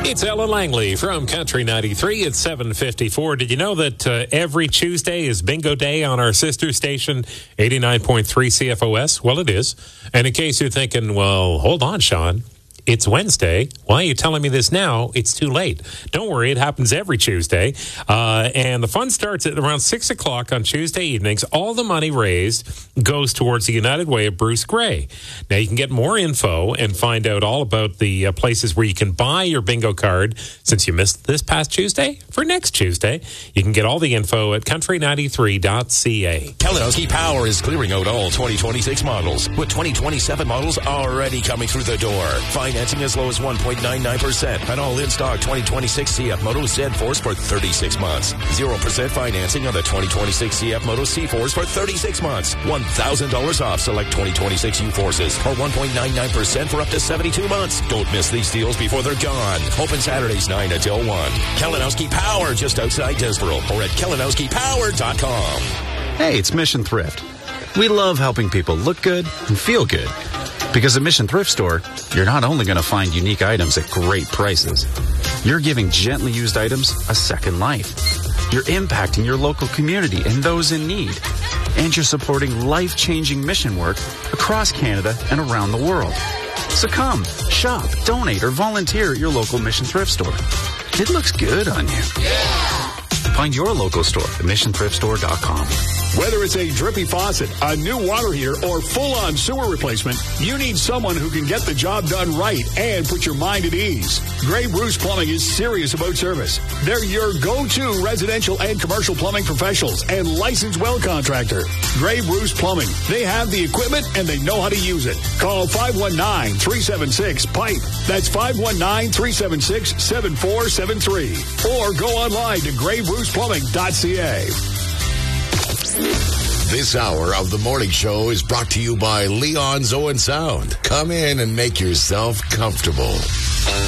It's Ellen Langley from Country 93 at 7:54. Did you know that every Tuesday is Bingo Day on our sister station, 89.3 CFOS? Well, it is. And in case you're thinking, well, hold on, Sean, it's Wednesday. Why are you telling me this now? It's too late. Don't worry, it happens every Tuesday. And the fun starts at around 6 o'clock on Tuesday evenings. All the money raised goes towards the United Way of Bruce Gray. Now, you can get more info and find out all about the places where you can buy your bingo card since you missed this past Tuesday for next Tuesday. You can get all the info at country93.ca. Kalinowski Power is clearing out all 2026 models, with 2027 models already coming through the door. Financing as low as 1.99% on all in-stock 2026 CF Moto Z-Force for 36 months. 0% financing on the 2026 CF Moto C-Force for 36 months. $1,000 off select 2026 U-Forces, or 1.99% for up to 72 months. Don't miss these deals before they're gone. Open Saturdays 9 until 1. Kalinowski Power, just outside Desboro, or at kalinowskipower.com. Hey, it's Mission Thrift. We love helping people look good and feel good. Because at Mission Thrift Store, you're not only going to find unique items at great prices, you're giving gently used items a second life. You're impacting your local community and those in need. And you're supporting life-changing mission work across Canada and around the world. So come, shop, donate, or volunteer at your local Mission Thrift Store. It looks good on you. Yeah! Find your local store at missionthriftstore.com. Whether it's a drippy faucet, a new water heater, or full-on sewer replacement, you need someone who can get the job done right and put your mind at ease. Gray Bruce Plumbing is serious about service. They're your go-to residential and commercial plumbing professionals and licensed well contractor. Gray Bruce Plumbing. They have the equipment and they know how to use it. Call 519-376-PIPE. That's 519-376-7473. Or go online to graybruceplumbing.ca. This hour of the morning show is brought to you by Leon's Owen Sound. Come in and make yourself comfortable.